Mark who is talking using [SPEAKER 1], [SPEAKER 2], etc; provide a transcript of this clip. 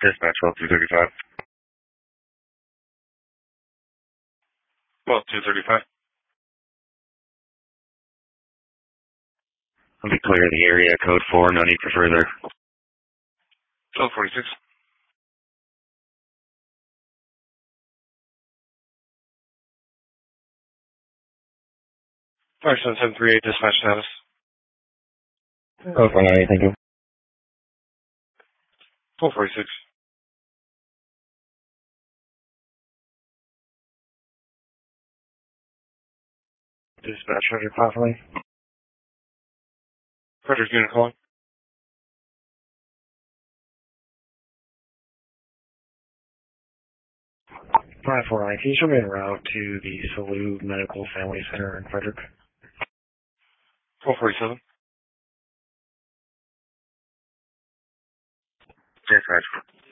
[SPEAKER 1] Dispatch 12235. 12235. I'll be clear in the area, code 4, no need for further. 1246. 57738, dispatch status.
[SPEAKER 2] Code 498, thank you.
[SPEAKER 1] 1246. Dispatch, Roger, possibly. Frederick unit calling. 549, can you show me en route to the Salute Medical Family Center in Frederick? 1247. Dispatch.